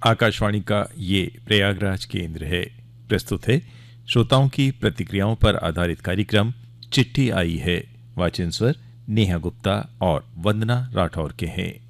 आकाशवाणी का ये प्रयागराज केंद्र है। प्रस्तुत है श्रोताओं की प्रतिक्रियाओं पर आधारित कार्यक्रम चिट्ठी आई है। वाचन स्वर नेहा गुप्ता और वंदना राठौर के हैं।